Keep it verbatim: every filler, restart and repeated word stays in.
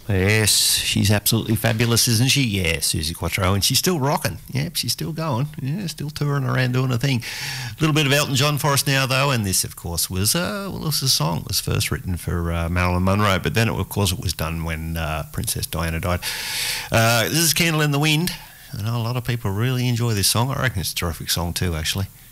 Yes, she's absolutely fabulous, isn't she? Yeah, Suzi Quatro, and she's still rocking. Yep, she's still going. Yeah, still touring around doing a thing. A little bit of Elton John for us now, though, and this, of course, was uh, well, it was a song. It was first written for uh, Marilyn Monroe, but then, it, of course, it was done when uh, Princess Diana died. Uh, this is Candle in the Wind. I know a lot of people really enjoy this song. I reckon it's a terrific song too, actually.